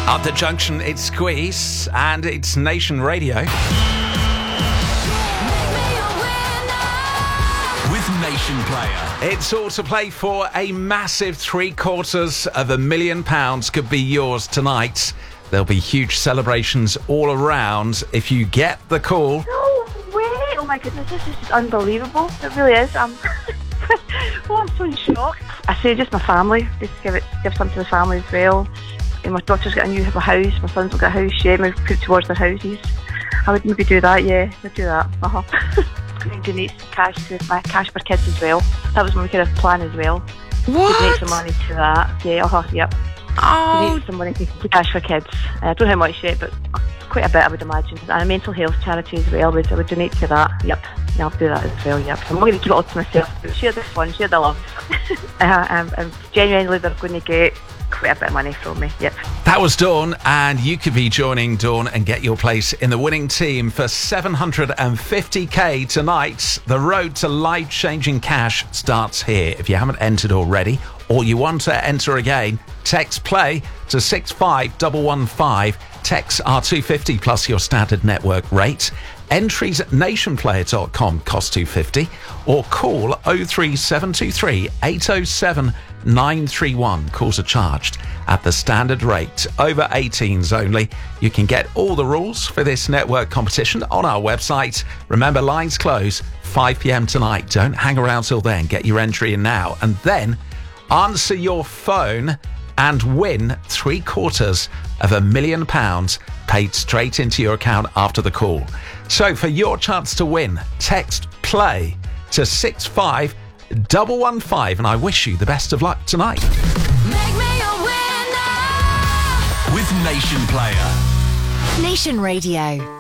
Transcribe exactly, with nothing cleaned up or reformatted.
Up the junction, it's Squeeze, and it's Nation Radio. With Nation Player. It's all to play for. A massive three quarters of a million pounds could be yours tonight. There'll be huge celebrations all around if you get the call. No way! Oh my goodness, this is just unbelievable. It really is. I'm, oh, I'm so in shock. I say just my family. Just give it, give some to the family as well. And my daughter's got a new house. My son's got a house. Yeah, maybe put towards their houses. I would maybe do that. Yeah, I'd do that. Uh huh. And donate some cash to my Cash for Kids as well. That was my kind of plan as well. What? Donate some money to that. Yeah. Uh huh. Yep. Oh. Donate some money to Cash for Kids. Uh, I don't know how much yet, but quite a bit, I would imagine. And a mental health charity as well. I would, I would donate to that. Yep. Yeah, I'll do that as well. Yep. I'm not going to keep it all to myself. Share the fun. Share the love. uh, um, and genuinely, they're going to get quite a bit of money from me. Yep. That was Dawn, and you could be joining Dawn and get your place in the winning team for seven hundred fifty k tonight. The road to life-changing cash starts here. If you haven't entered already, or you want to enter again, text play to six five one one five. Texts are two pounds fifty plus your standard network rate. Entries at nation player dot com cost two pounds fifty, or call oh three seven two three eight oh seven nine three one. Calls are charged at the standard rate. Over eighteens only. You can get all the rules for this network competition on our website. Remember, lines close five p.m. tonight. Don't hang around till then. Get your entry in now, and then answer your phone and win three quarters of a million pounds paid straight into your account after the call. So for your chance to win, text play to six five one one five, and I wish you the best of luck tonight. Make me a winner. With Nation Player. Nation Radio.